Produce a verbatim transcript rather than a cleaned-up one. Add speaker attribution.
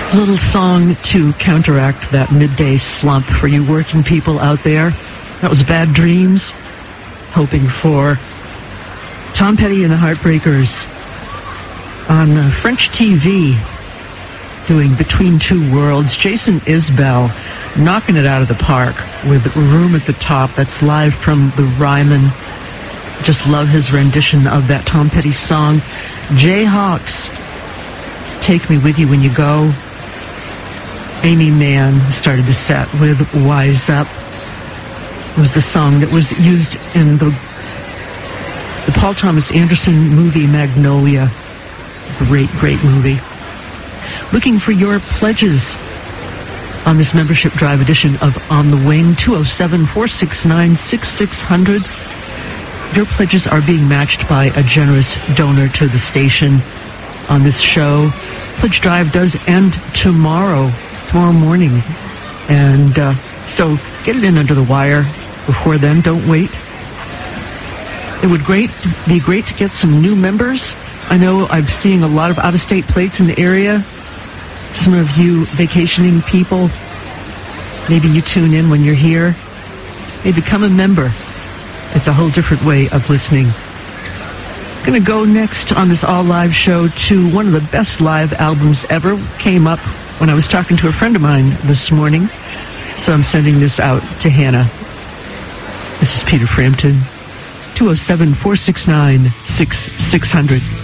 Speaker 1: A little song to counteract that midday slump for you working people out there. That was Bad Dreams, hoping for Tom Petty and the Heartbreakers on uh, French T V, doing Between Two Worlds. Jason Isbell knocking it out of the park with Room at the Top. That's live from the Ryman. Just love his rendition of that Tom Petty song. Jayhawks, Take Me With You When You Go. Amy Mann started the set with Wise Up. It was the song that was used in the the Paul Thomas Anderson movie Magnolia. Great, great movie. Looking for your pledges on this membership drive edition of On the Wing. Two oh seven, four six nine, six six zero zero. Your pledges are being matched by a generous donor to the station on this show. Pledge drive does end tomorrow. tomorrow morning. And uh, so get it in under the wire before then. Don't wait. It would great be great to get some new members. I know I'm seeing a lot of out-of-state plates in the area. Some of you vacationing people, maybe you tune in when you're here. Maybe become a member. It's a whole different way of listening. Going to go next on this all-live show to one of the best live albums ever. Came up when I was talking to a friend of mine this morning, so I'm sending this out to Hannah. This is Peter Frampton, two oh seven, four six nine, six six zero zero.